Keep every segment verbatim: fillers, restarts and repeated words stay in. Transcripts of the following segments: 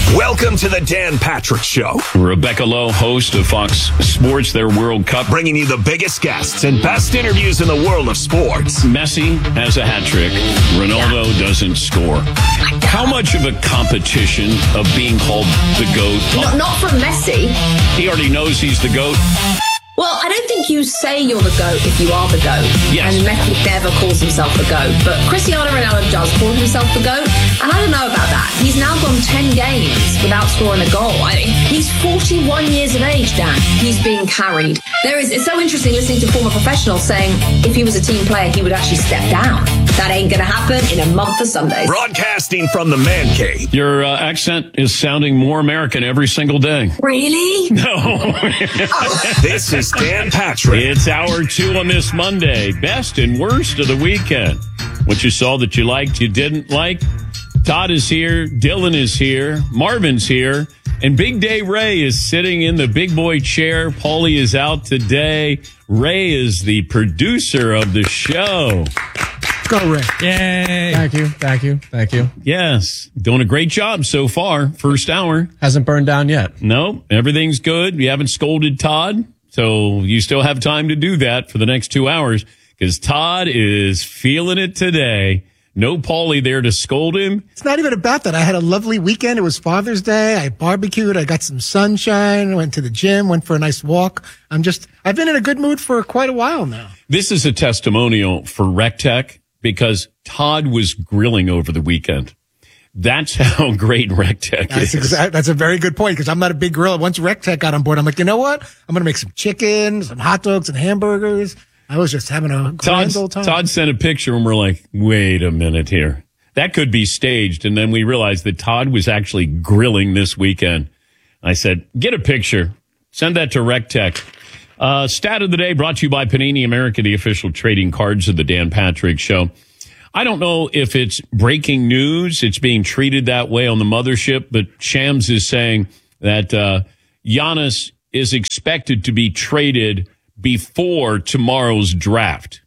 Welcome to the Dan Patrick Show. Rebecca Lowe, host of Fox Sports, their World Cup. Bringing you the biggest guests and best interviews in the world of sports. Messi has a hat trick. Ronaldo yeah. doesn't score. How much of a competition of being called the GOAT? Not, not from Messi. He already knows he's the GOAT. Well, I don't think you say you're the GOAT if you are the GOAT. Yes. And Messi never calls himself the GOAT. But Cristiano Ronaldo does call himself the GOAT. And I don't know about that. He's now gone ten games without scoring a goal. I mean, he's forty-one years of age, Dan. He's being carried. There is, it's so interesting listening to former professionals saying if he was a team player, he would actually step down. That ain't going to happen in a month of Sundays. Broadcasting from the man cave. Your uh, accent is sounding more American every single day. Really? No. Oh. This is Dan Patrick. It's hour two on this Monday. Best and worst of the weekend. What you saw that you liked, you didn't like. Todd is here. Dylan is here. Marvin's here. And Big Day Ray is sitting in the big boy chair. Paulie is out today. Ray is the producer of the show. Go, Ray. Yay. Thank you. Thank you. Thank you. Yes. Doing a great job so far. First hour. Hasn't burned down yet. No, everything's good. You haven't scolded Todd. So you still have time to do that for the next two hours because Todd is feeling it today. No Paulie there to scold him. It's not even about that. I had a lovely weekend. It was Father's Day. I barbecued. I got some sunshine. Went to the gym. Went for a nice walk. I'm just, I've been in a good mood for quite a while now. This is a testimonial for RecTech because Todd was grilling over the weekend. That's how great RecTech that's is. Exact, that's a very good point because I'm not a big griller. Once RecTech got on board, I'm like, you know what? I'm going to make some chicken, some hot dogs, and hamburgers. I was just having a grand Todd's, old time. Todd sent a picture and we're like, wait a minute here. That could be staged. And then we realized that Todd was actually grilling this weekend. I said, get a picture. Send that to RecTech. Uh, stat of the day brought to you by Panini America, the official trading cards of the Dan Patrick Show. I don't know if it's breaking news. It's being treated that way on the mothership, but Shams is saying that uh, Giannis is expected to be traded before tomorrow's draft.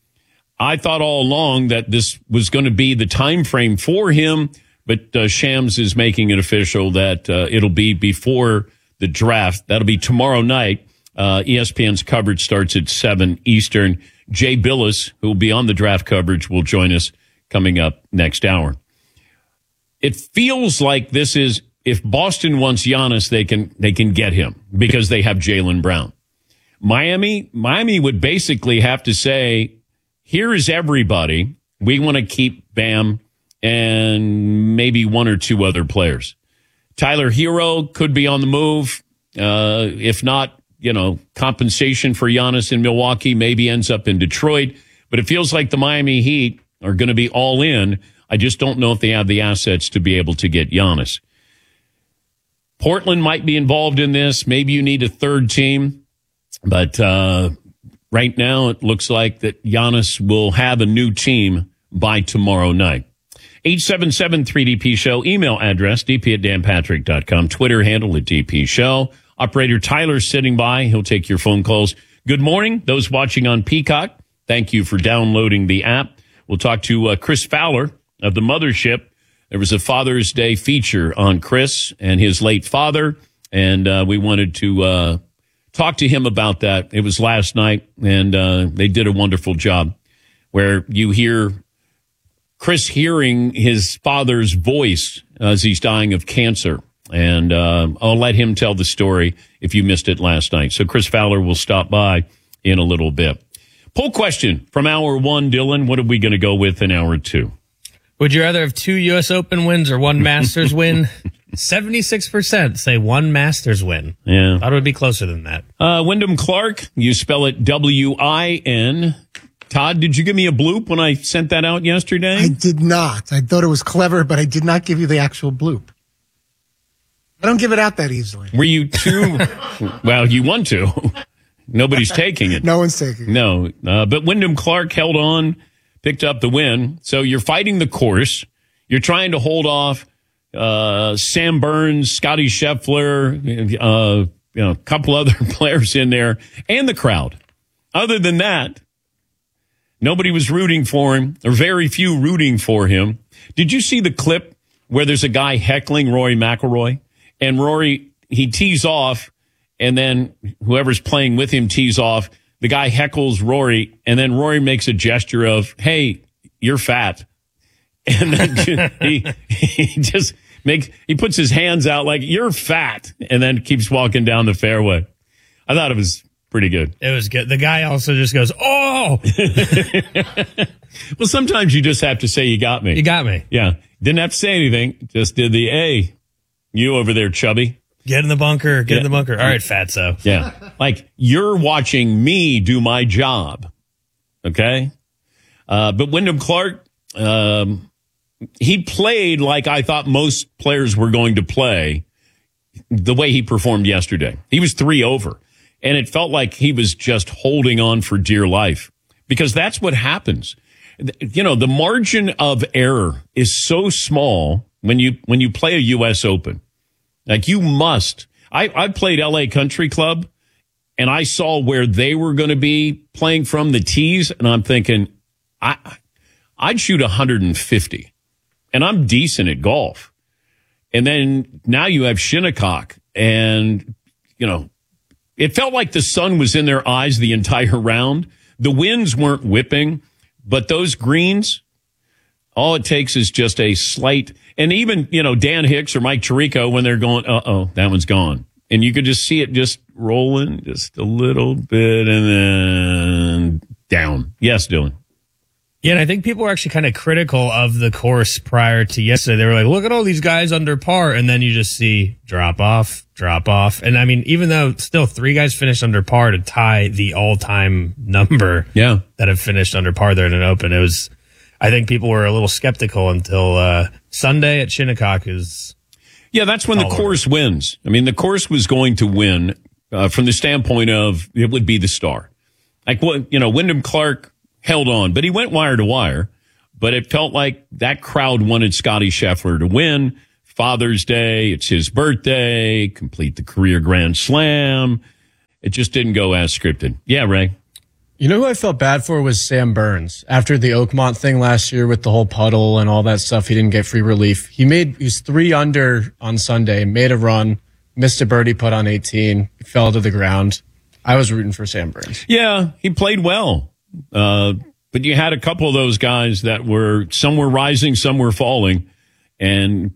I thought all along that this was going to be the time frame for him, but uh, Shams is making it official that uh, it'll be before the draft. That'll be tomorrow night. Uh, E S P N's coverage starts at seven Eastern. Jay Billis, who will be on the draft coverage, will join us coming up next hour. It feels like this is, if Boston wants Giannis, they can they can get him because they have Jaylen Brown. Miami, Miami would basically have to say, here is everybody. We want to keep Bam and maybe one or two other players. Tyler Hero could be on the move. Uh, if not, you know, compensation for Giannis in Milwaukee maybe ends up in Detroit. But it feels like the Miami Heat are going to be all in. I just don't know if they have the assets to be able to get Giannis. Portland might be involved in this. Maybe you need a third team. But uh, right now, it looks like that Giannis will have a new team by tomorrow night. eight seven seven three D P Show. Email address, d p at dan patrick dot com. Twitter handle at D P Show. Operator Tyler's sitting by. He'll take your phone calls. Good morning. Those watching on Peacock, thank you for downloading the app. We'll talk to uh, Chris Fowler of the Mothership. There was a Father's Day feature on Chris and his late father, and uh, we wanted to uh, talk to him about that. It was last night, and uh, they did a wonderful job where you hear Chris hearing his father's voice as he's dying of cancer. And uh, I'll let him tell the story if you missed it last night. So Chris Fowler will stop by in a little bit. Poll question from hour one, Dylan. What are we going to go with in hour two? Would you rather have two U S Open wins or one Masters win? seventy-six percent say one Masters win. Yeah. Thought it would be closer than that. Uh, Wyndham Clark, you spell it W I N. Todd, did you give me a bloop when I sent that out yesterday? I did not. I thought it was clever, but I did not give you the actual bloop. I don't give it out that easily. Were you too? Well, you want to. Nobody's taking it. No one's taking it. No. Uh, but Wyndham Clark held on, picked up the win. So you're fighting the course. You're trying to hold off uh, Sam Burns, Scotty Scheffler, uh, you know, a couple other players in there, and the crowd. Other than that, nobody was rooting for him, or very few rooting for him. Did you see the clip where there's a guy heckling Rory McIlroy, and Rory, he tees off, and then whoever's playing with him tees off. The guy heckles Rory, and then Rory makes a gesture of, hey, you're fat. And then he, he just makes, he puts his hands out like, you're fat, and then keeps walking down the fairway. I thought it was pretty good. It was good. The guy also just goes, oh! Well, sometimes you just have to say, you got me. You got me. Yeah. Didn't have to say anything. Just did the, hey, you over there, chubby. Get in the bunker. Get Yeah. in the bunker. All right, fatso. Yeah. Like, you're watching me do my job. Okay? Uh, but Wyndham Clark, um, he played like I thought most players were going to play the way he performed yesterday. He was three over. And it felt like he was just holding on for dear life. Because that's what happens. You know, the margin of error is so small when you when you play a U S Open. Like, you must. I, I played L A Country Club, and I saw where they were going to be playing from the tees, and I'm thinking, I, I'd shoot one hundred fifty, and I'm decent at golf. And then now you have Shinnecock, and, you know, it felt like the sun was in their eyes the entire round. The winds weren't whipping, but those greens, all it takes is just a slight, and even, you know, Dan Hicks or Mike Tirico, when they're going, uh-oh, that one's gone. And you could just see it just rolling just a little bit and then down. Yes, Dylan. Yeah, and I think people were actually kind of critical of the course prior to yesterday. They were like, look at all these guys under par. And then you just see drop off, drop off. And I mean, even though still three guys finished under par to tie the all-time number Yeah. that have finished under par there in an Open, it was, I think people were a little skeptical until uh, Sunday at Shinnecock is. Yeah, that's when the course wins. I mean, the course was going to win uh, from the standpoint of it would be the star. Like, what, you know, Wyndham Clark held on, but he went wire to wire. But it felt like that crowd wanted Scottie Scheffler to win. Father's Day, it's his birthday, complete the career Grand Slam. It just didn't go as scripted. Yeah, Ray. You know who I felt bad for was Sam Burns. After the Oakmont thing last year with the whole puddle and all that stuff, he didn't get free relief. He made he was three under on Sunday, made a run, missed a birdie putt on eighteen, fell to the ground. I was rooting for Sam Burns. Yeah, he played well. Uh, but you had a couple of those guys that were, some were rising, some were falling. And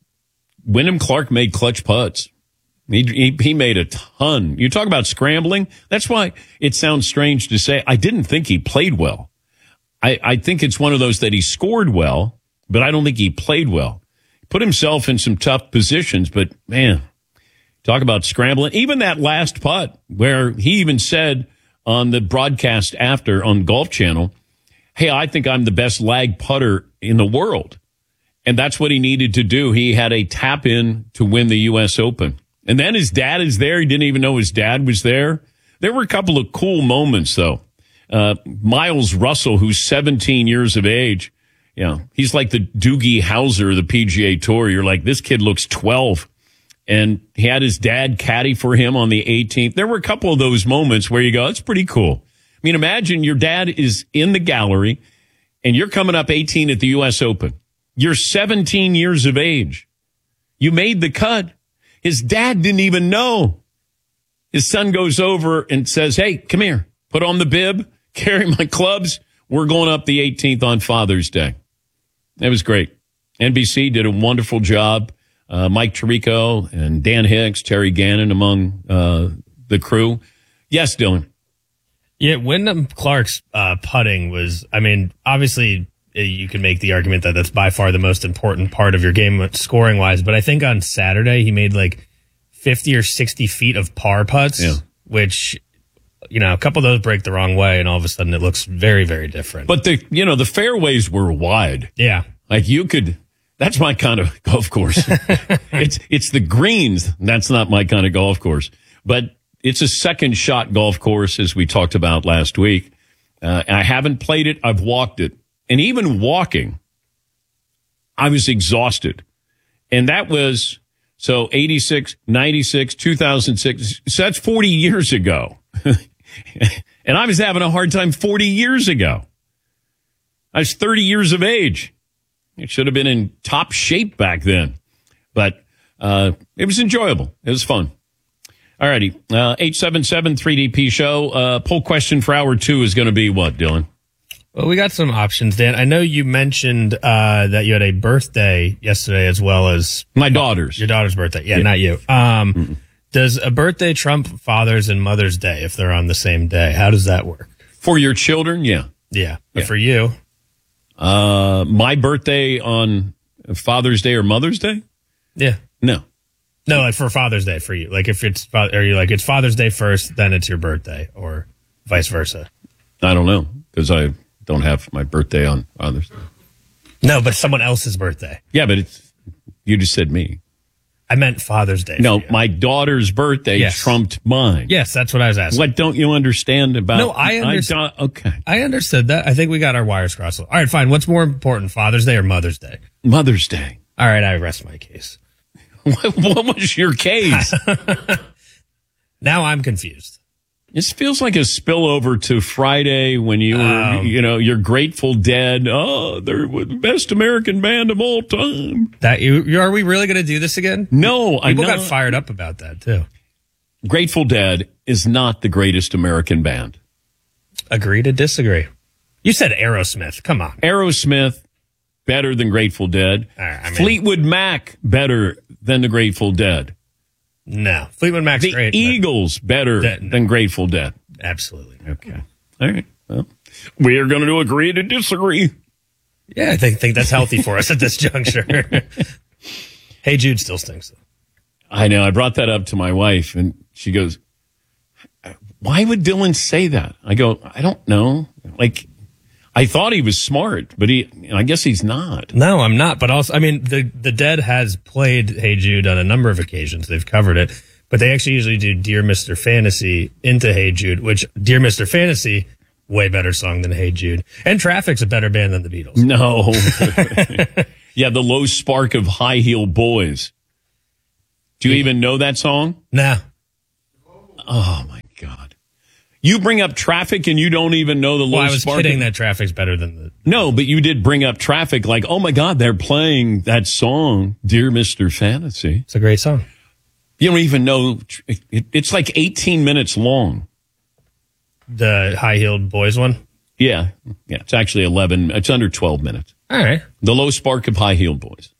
Wyndham Clark made clutch putts. He, he he made a ton. You talk about scrambling. That's why it sounds strange to say I didn't think he played well. I, I think it's one of those that he scored well, but I don't think he played well. He put himself in some tough positions, but man, talk about scrambling. Even that last putt where he even said on the broadcast after on Golf Channel, hey, I think I'm the best lag putter in the world. And that's what he needed to do. He had a tap in to win the U S Open. And then his dad is there. He didn't even know his dad was there. There were a couple of cool moments, though. Uh, Miles Russell, who's seventeen years of age, you know, he's like the Doogie Howser of the P G A Tour. You're like, this kid looks twelve. And he had his dad caddy for him on the eighteenth. There were a couple of those moments where you go, that's pretty cool. I mean, imagine your dad is in the gallery and you're coming up eighteen at the U S Open. You're seventeen years of age. You made the cut. His dad didn't even know. His son goes over and says, hey, come here, put on the bib, carry my clubs. We're going up the eighteenth on Father's Day. That was great. N B C did a wonderful job. Uh, Mike Tirico and Dan Hicks, Terry Gannon among uh, the crew. Yes, Dylan. Yeah, Wyndham Clark's uh, putting was, I mean, obviously you can make the argument that that's by far the most important part of your game scoring wise, but I think on Saturday he made like fifty or sixty feet of par putts, yeah. which, you know, a couple of those break the wrong way and all of a sudden it looks very, very different. But the, you know, the fairways were wide. Yeah. Like you could, that's my kind of golf course. it's, it's the greens. That's not my kind of golf course, but it's a second shot golf course, as we talked about last week. Uh, I haven't played it. I've walked it. And even walking, I was exhausted. And that was, so eighty-six, ninety-six, two thousand six. So that's forty years ago. And I was having a hard time forty years ago. I was thirty years of age. It should have been in top shape back then. But uh, it was enjoyable. It was fun. All righty. Uh, eight seven seven three D P show. Uh, poll question for hour two is going to be what, Dylan? Well, we got some options, Dan. I know you mentioned uh, that you had a birthday yesterday as well as... My daughter's. Your daughter's birthday. Yeah, yeah. Not you. Um, mm-hmm. Does a birthday trump Father's and Mother's Day if they're on the same day? How does that work? For your children, yeah. Yeah. But yeah. for you? Uh, my birthday on Father's Day or Mother's Day? Yeah. No. No, like for Father's Day for you. Like if it's... Are you like, it's Father's Day first, then it's your birthday, or vice versa? I don't know, because I... don't have my birthday on Father's Day. No, but someone else's birthday. Yeah, but it's you just said me. I meant Father's Day. No, my daughter's birthday yes. trumped mine. Yes, that's what I was asking. What don't you understand about? No, I understand. I okay, I understood that. I think we got our wires crossed. All right, fine. What's more important, Father's Day or Mother's Day? Mother's Day. All right, I rest my case. what, what was your case? Now I'm confused. This feels like a spillover to Friday when you were, um, you know, you're Grateful Dead. Oh, they're the best American band of all time. That you, you are we really going to do this again? No, I People got fired up about that too. Grateful Dead is not the greatest American band. Agree to disagree. You said Aerosmith. Come on. Aerosmith, better than Grateful Dead. Right, I mean, Fleetwood Mac, better than the Grateful Dead. No. Fleetwood Mac's the great. The Eagles, better that, no. than Grateful Dead. Absolutely. Okay. All right. Well, we are going to agree to disagree. Yeah, I think, think that's healthy for us at this juncture. Hey Jude still stinks, though. I know. I brought that up to my wife, and she goes, why would Dylan say that? I go, I don't know. Like, I thought he was smart, but he, I guess he's not. No, I'm not. But also, I mean, the, the Dead has played Hey Jude on a number of occasions. They've covered it, but they actually usually do Dear Mister Fantasy into Hey Jude, which Dear Mister Fantasy, way better song than Hey Jude. And Traffic's a better band than the Beatles. No. Yeah, the low spark of High Heel Boys. Do you yeah. even know that song? No. Oh, my God. You bring up Traffic and you don't even know the low well, I was spark. kidding that Traffic's better than the... No, but you did bring up Traffic like, oh, my God, they're playing that song, Dear Mister Fantasy. It's a great song. You don't even know. It, it's like eighteen minutes long. The High-Heeled Boys one? Yeah. Yeah, it's actually eleven. It's under twelve minutes. All right. The Low Spark of High-Heeled Boys.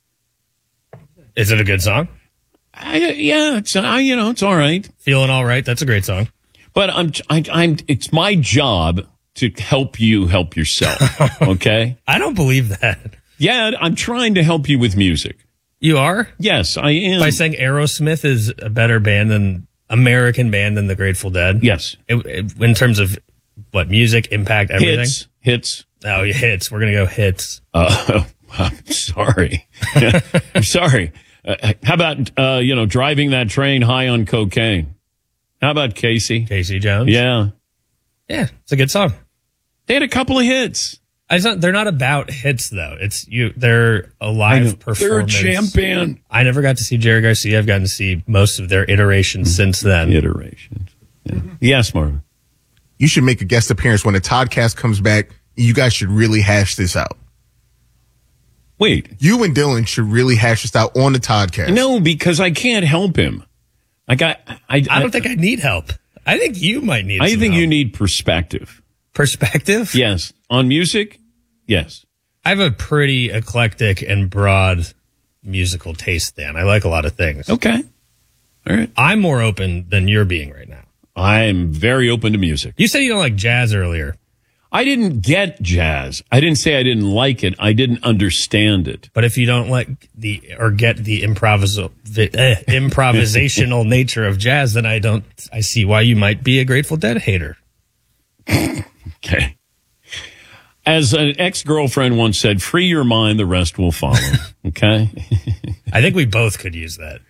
Is it a good song? I, yeah, it's uh, you know, it's all right. Feeling all right. That's a great song. But I'm, I, I'm. It's my job to help you help yourself. Okay. I don't believe that. Yeah, I'm trying to help you with music. You are? Yes, I am. By saying Aerosmith is a better band than American band than the Grateful Dead. Yes. It, it, in terms of what music, impact, everything. Hits, hits. Oh, hits. We're gonna go hits. Uh, I'm sorry. I'm sorry. Uh, how about uh, you know driving that train high on cocaine? How about Casey? Casey Jones? Yeah. Yeah, it's a good song. They had a couple of hits. It's not, they're not about hits, though. It's you. They're a live performance. They're a champ band. I never got to see Jerry Garcia. I've gotten to see most of their iterations since then. Iterations. Yeah. Yes, Marvin. You should make a guest appearance when the Toddcast comes back. You guys should really hash this out. Wait. You and Dylan should really hash this out on the Toddcast. No, because I can't help him. I got. I, I don't I, think I need help. I think you might need. I some think help. you need perspective. Perspective? Yes. On music? Yes. I have a pretty eclectic and broad musical taste, Dan. I like a lot of things. Okay. All right. I'm more open than you're being right now. I'm very open to music. You said you don't like jazz earlier. I didn't get jazz. I didn't say I didn't like it. I didn't understand it. But if you don't like the or get the improviso, the, eh, improvisational nature of jazz, then I don't. I see why you might be a Grateful Dead hater. Okay. As an ex-girlfriend once said, free your mind, the rest will follow. Okay? I think we both could use that.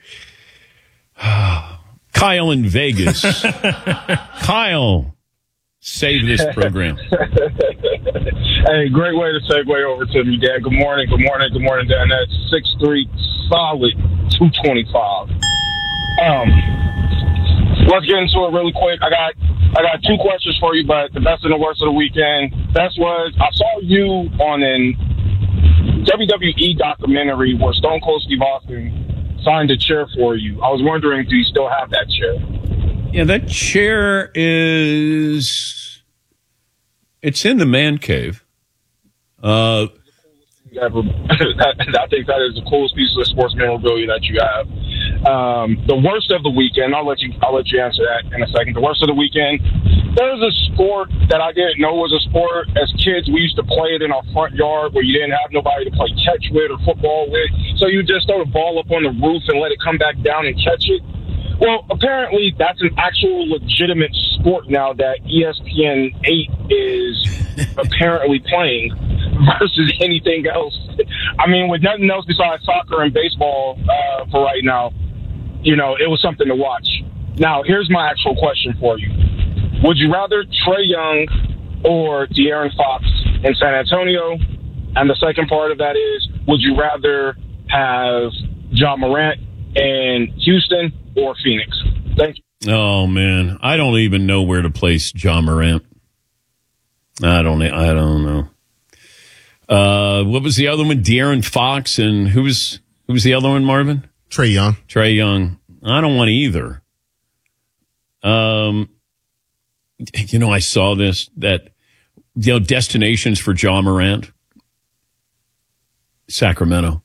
Kyle in Vegas. Kyle, save this program. Hey, great way to segue over to me, Dad. Good morning, good morning, good morning, Dad. That's six three, solid two twenty-five. Um, let's get into it really quick. I got I got two questions for you, but the best and the worst of the weekend. Best was I saw you on an W W E documentary where Stone Cold Steve Austin signed a chair for you. I was wondering, do you still have that chair? Yeah, that chair is, it's in the man cave. Uh, Ever, I think that is the coolest piece of sports memorabilia that you have. Um, the worst of the weekend, I'll let you I'll let you answer that in a second. The worst of the weekend, there's a sport that I didn't know was a sport. As kids, we used to play it in our front yard where you didn't have nobody to play catch with or football with. So you just throw the ball up on the roof and let it come back down and catch it. Well, apparently that's an actual legitimate sport now that E S P N eight is apparently playing versus anything else. I mean, with nothing else besides soccer and baseball uh, for right now, you know, it was something to watch. Now, here's my actual question for you. Would you rather Trae Young or De'Aaron Fox in San Antonio? And the second part of that is, would you rather have Ja Morant in Houston or Phoenix? Thank you. Oh, man. I don't even know where to place Ja Morant. I don't I don't know. Uh, what was the other one? De'Aaron Fox, and who was who was the other one, Marvin? Trae Young. Trae Young. I don't want either. Um, you know, I saw this, that, you know, destinations for Ja Morant. Sacramento.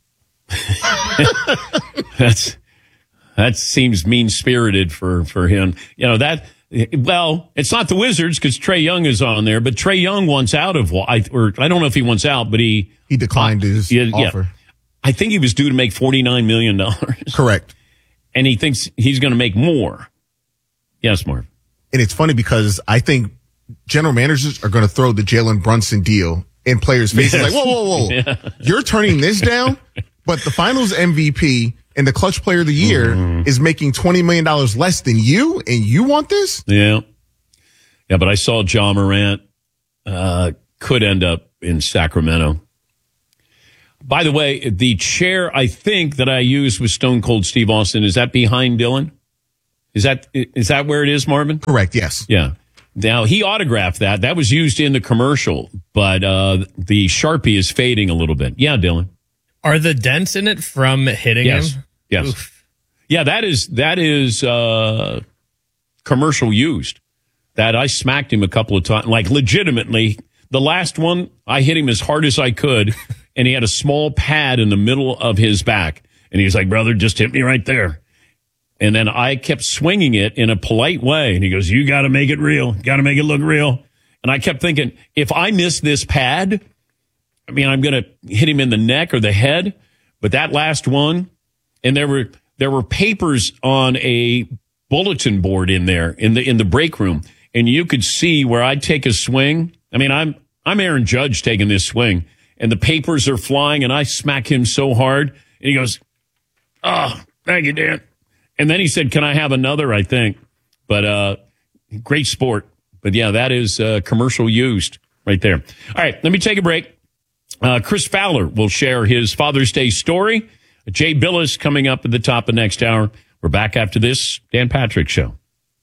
That's, that seems mean-spirited for, for him. You know, that, well, it's not the Wizards because Trae Young is on there, but Trae Young wants out of, I, or I don't know if he wants out, but he... He declined his yeah, offer. Yeah. I think he was due to make forty-nine million dollars. Correct. And he thinks he's going to make more. Yes, Marv. And it's funny because I think general managers are going to throw the Jalen Brunson deal in players' faces. Yes. Like, whoa, whoa, whoa. Yeah. You're turning this down? But the finals M V P and the clutch player of the year mm-hmm. is making twenty million dollars less than you, and you want this? Yeah. Yeah, but I saw Ja Morant uh, could end up in Sacramento. By the way, the chair I think that I used with Stone Cold Steve Austin, is that behind Dylan? Is that is that where it is, Marvin? Correct, yes. Yeah. Now, he autographed that. That was used in the commercial, but uh, the Sharpie is fading a little bit. Yeah, Dylan. Are the dents in it from hitting yes. him? Yes. Oof. Yeah, that is that is uh, commercial used. That I smacked him a couple of times, like legitimately. The last one, I hit him as hard as I could, and he had a small pad in the middle of his back. And he was like, brother, just hit me right there. And then I kept swinging it in a polite way. And he goes, you got to make it real. Got to make it look real. And I kept thinking, if I miss this pad, I mean, I'm going to hit him in the neck or the head. But that last one, and there were there were papers on a bulletin board in there in the in the break room. And you could see where I'd take a swing. I mean, I'm I'm Aaron Judge taking this swing, and the papers are flying, and I smack him so hard. And he goes, oh, thank you, Dan. And then he said, can I have another, I think. But uh, great sport. But, yeah, that is uh, commercial used right there. All right, let me take a break. Uh, Chris Fowler will share his Father's Day story. Jay Billis coming up at the top of next hour. We're back after this Dan Patrick Show.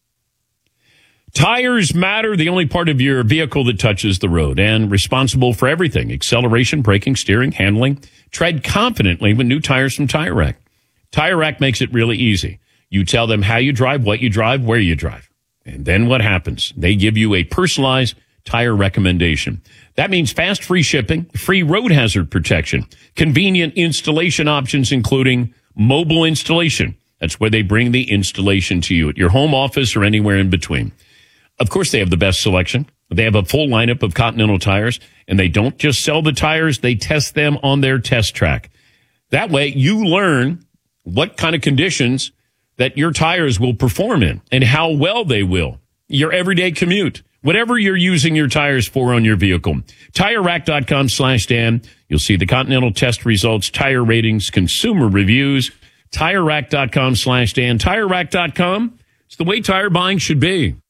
Tires matter, the only part of your vehicle that touches the road, and responsible for everything: acceleration, braking, steering, handling. Tread confidently with new tires from Tire Rack. Tire Rack makes it really easy. You tell them how you drive, what you drive, where you drive. And then what happens? They give you a personalized tire recommendation. That means fast, free shipping, free road hazard protection, convenient installation options, including mobile installation. That's where they bring the installation to you at your home office or anywhere in between. Of course, they have the best selection. They have a full lineup of Continental tires, and they don't just sell the tires, they test them on their test track. That way, you learn what kind of conditions that your tires will perform in and how well they will. Your everyday commute, whatever you're using your tires for on your vehicle. TireRack.com slash Dan. You'll see the Continental test results, tire ratings, consumer reviews. TireRack.com slash Dan. TireRack dot com. It's the way tire buying should be.